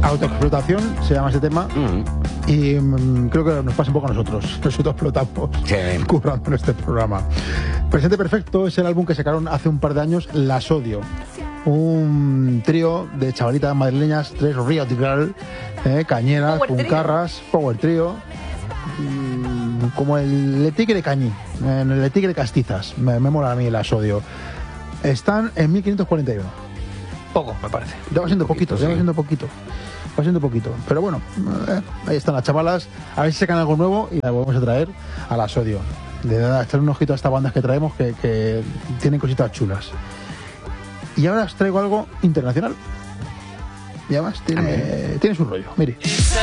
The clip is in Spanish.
Autoexplotación se llama ese tema. Y creo que nos pasa un poco a nosotros. Nosotros explotamos currando en este programa. Presente Perfecto es el álbum que sacaron hace un par de años, Las Odio. Un trío de chavalitas madrileñas, 3 Río Tigral, cañeras, puncarras, power trío. Como el Tigre Cañí, el Tigre Castizas. Me mola a mí Las Odio. Están en 1541. Poco, me parece. Ya va siendo poquito, ya va siendo poquito. Va siendo poquito. Pero bueno, ahí están las chavalas. A ver si sacan algo nuevo y la volvemos a traer a Las Odio. De verdad, echar un ojito a estas bandas que traemos que tienen cositas chulas. Y ahora os traigo algo internacional. Y además tiene su rollo. Mire.